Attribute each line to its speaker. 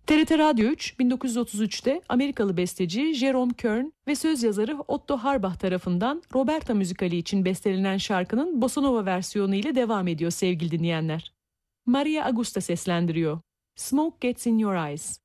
Speaker 1: TRT Radyo 3, 1933'te Amerikalı besteci Jerome Kern ve söz yazarı Otto Harbach tarafından Roberta müzikali için bestelenen şarkının bossa nova versiyonu ile devam ediyor sevgili dinleyenler. Maria Augusta seslendiriyor. Smoke Gets in Your Eyes.